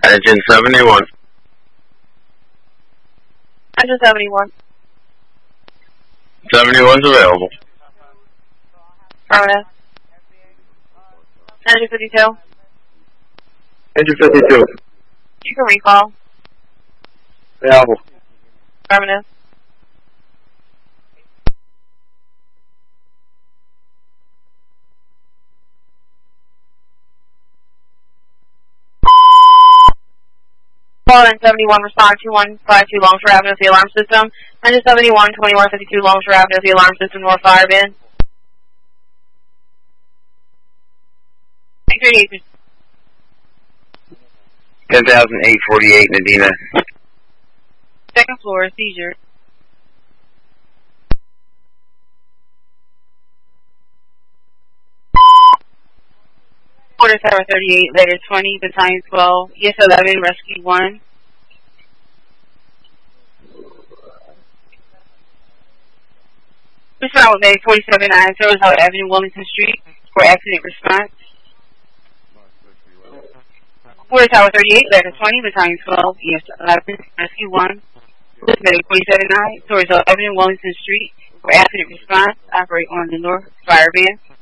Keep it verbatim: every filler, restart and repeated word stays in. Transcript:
Engine seventy-one. Engine seventy-one. seventy-one's available. Affirmative. Engine fifty-two. Engine fifty-two. You can recall. Available. Affirmative. Call in seventy-one, respond two one five two Longshore Avenue, the alarm system. Engine seventy-one, twenty-one fifty-two Longshore Avenue, the alarm system, North Fire Bin. ten thousand eight forty-eight, Medina. Second floor, seizure. Quarter Tower thirty-eight, later twenty, battalion twelve, E S eleven, rescue one. Respond with May forty-seven nine, Service Hill Avenue, Wilmington Street, for accident response. Quarter Tower thirty-eight, letter twenty, battalion twelve, E S eleven, rescue one. May forty-seven nine, Service Hill Avenue, Wilmington Street, for accident response. Operate on the North Fire Van.